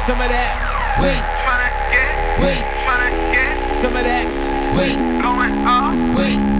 Some of that. Wait. Tryna get. Wait. Tryna get. Some of that. Wait. Going off. Wait.